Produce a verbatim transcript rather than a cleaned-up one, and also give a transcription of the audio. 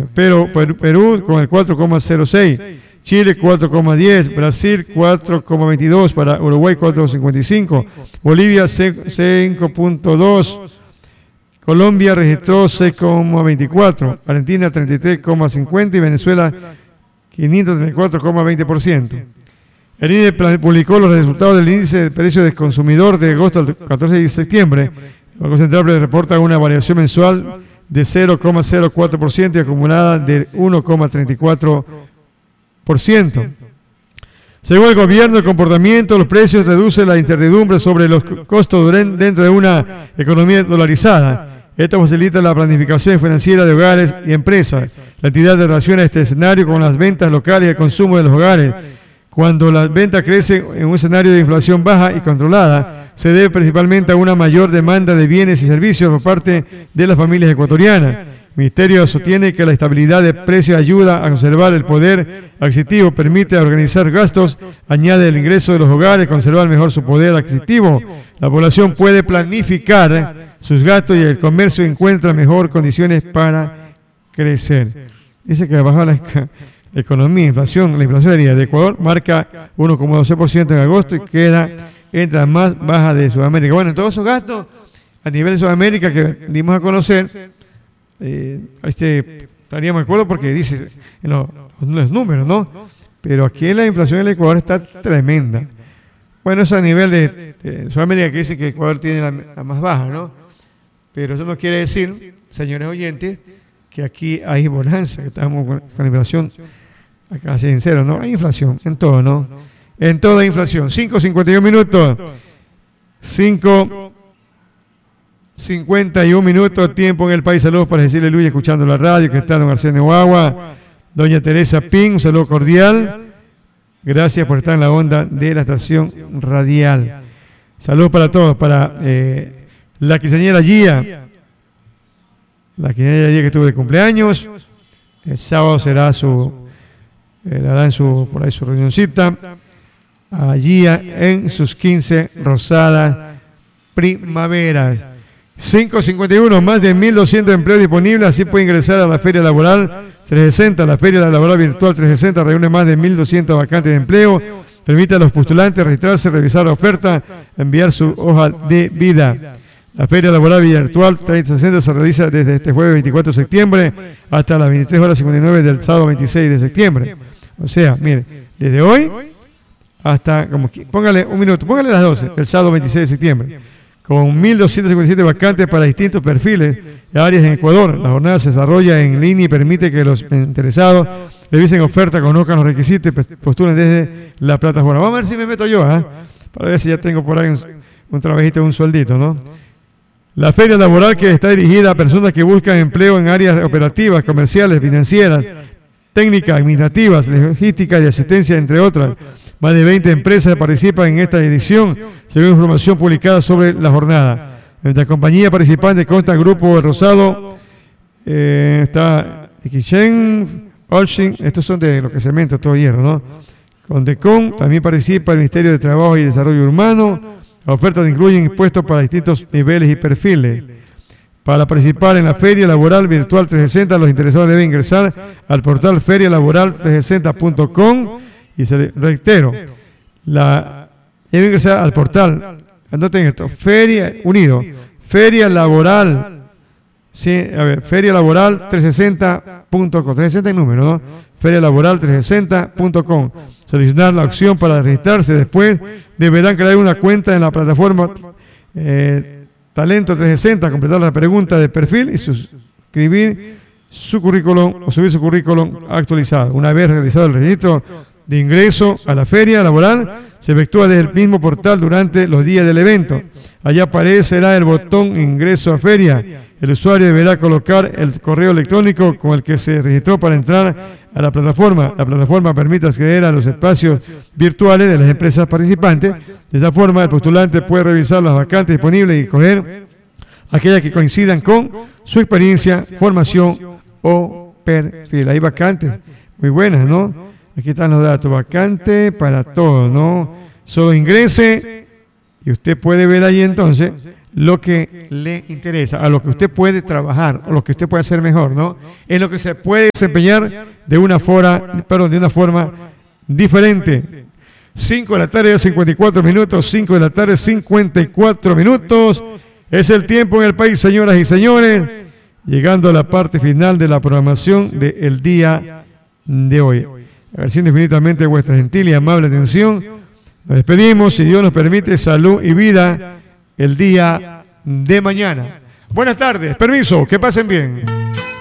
pero Perú con el cuatro coma cero seis, Chile cuatro coma diez, Brasil cuatro coma veintidós, para Uruguay cuatro coma cincuenta y cinco, Bolivia cinco punto dos, Colombia registró seis coma veinticuatro, Argentina treinta y tres coma cincuenta y Venezuela quinientos treinta y cuatro coma veinte por ciento. El I N E publicó los resultados del índice de precios del consumidor de agosto al catorce de septiembre. El Banco Central reporta una variación mensual de cero coma cero cuatro por ciento y acumulada de uno coma treinta y cuatro por ciento. Según el gobierno, el comportamiento de los precios reduce la incertidumbre sobre los costos dentro de una economía dolarizada. Esto facilita la planificación financiera de hogares y empresas. La entidad relaciona este escenario con las ventas locales y el consumo de los hogares. Cuando las ventas crecen en un escenario de inflación baja y controlada, se debe principalmente a una mayor demanda de bienes y servicios por parte de las familias ecuatorianas. El Ministerio sostiene que la estabilidad de precios ayuda a conservar el poder adquisitivo, permite organizar gastos, añade el ingreso de los hogares, conservar mejor su poder adquisitivo. La población puede planificar sus gastos y el comercio encuentra mejor condiciones para crecer. Dice que baja la economía, inflación, la inflación de Ecuador marca uno coma doce por ciento en agosto y queda entre las más bajas de Sudamérica. Bueno, en todos esos gastos a nivel de Sudamérica que dimos a conocer, eh, este, estaríamos de acuerdo porque dice en los, los números, ¿no? Pero aquí la inflación en el Ecuador está tremenda. Bueno, eso a nivel de, de Sudamérica que dice que Ecuador tiene la, la más baja, ¿no? Pero eso no quiere decir, señores oyentes, que aquí hay bonanza, que estamos con, con inflación acá sincero, ¿no? Hay inflación en todo, ¿no? En toda inflación. cinco cincuenta y uno minutos. cinco cincuenta y uno minutos, tiempo en el país. Saludos para decirle Luis, escuchando la radio, que está don Arsenio Guagua, doña Teresa Pin, un saludo cordial. Gracias por estar en la onda de la estación radial. Saludos para todos, para eh, la quinceañera Gia, la quinceañera Gia que estuvo de cumpleaños. El sábado será su, eh, hará en su, por ahí su reunioncita. Allí en sus quince rosadas primaveras. cinco cincuenta y uno, más de mil doscientos empleos disponibles, así puede ingresar a la Feria Laboral trescientos sesenta. La Feria Laboral Virtual trescientos sesenta reúne más de mil doscientos vacantes de empleo, permite a los postulantes registrarse, revisar la oferta, enviar su hoja de vida. La Feria Laboral Virtual trescientos sesenta se realiza desde este jueves veinticuatro de septiembre hasta las veintitrés horas cincuenta y nueve del sábado veintiséis de septiembre. O sea, mire, desde hoy hasta, como póngale un minuto, póngale las doce, el sábado veintiséis de septiembre, con mil doscientos cincuenta y siete vacantes para distintos perfiles y áreas en Ecuador. La jornada se desarrolla en línea y permite que los interesados revisen oferta, conozcan los requisitos y postulen desde la plataforma. Vamos a ver si me meto yo, ¿eh? Para ver si ya tengo por ahí un, un trabajito, un sueldito, ¿no? La feria laboral, que está dirigida a personas que buscan empleo en áreas operativas, comerciales, financieras, técnicas, administrativas, logística y asistencia, entre otras. Más de veinte empresas participan en esta edición, según información publicada sobre la jornada. Entre las compañías participantes consta el Grupo El Rosado, eh, está Equichen, Olshin, estos son de lo que cemento, todo hierro, ¿no? Condecon, también participa el Ministerio de Trabajo y Desarrollo Humano. Las ofertas incluyen impuestos para distintos niveles y perfiles. Para participar en la Feria Laboral Virtual trescientos sesenta, los interesados deben ingresar al portal feria laboral trescientos sesenta punto com. Y se le reitero, la, debe ingresar al portal, anoten esto, Feria Unido, Feria Laboral, sí, a ver, Feria Laboral trescientos sesenta punto com, trescientos sesenta en número, ¿no? Feria Laboral trescientos sesenta punto com. Solicitar la opción para registrarse. Después deberán crear una cuenta en la plataforma eh, Talento trescientos sesenta, completar la pregunta de perfil y suscribir su currículum o subir su currículum actualizado. Una vez realizado el registro de ingreso a la feria laboral, se efectúa desde el mismo portal durante los días del evento. Allá aparecerá el botón Ingreso a Feria. El usuario deberá colocar el correo electrónico con el que se registró para entrar a la plataforma. La plataforma permite acceder a los espacios virtuales de las empresas participantes. De esta forma, el postulante puede revisar las vacantes disponibles y escoger aquellas que coincidan con su experiencia, formación o perfil. Hay vacantes muy buenas, ¿no? Aquí están los datos, vacante para todo, ¿no? Solo ingrese y usted puede ver ahí entonces lo que le interesa, a lo que usted puede trabajar, o lo que usted puede hacer mejor, ¿no? En lo que se puede desempeñar de una forma, perdón, de una forma diferente. cinco de la tarde, cincuenta y cuatro minutos, cinco de la tarde, cincuenta y cuatro minutos. Es el tiempo en el país, señoras y señores, llegando a la parte final de la programación del día de hoy. Agradeciendo infinitamente vuestra gentil y amable atención. Nos despedimos, si Dios nos permite, salud y vida el día de mañana. Buenas tardes, permiso, que pasen bien.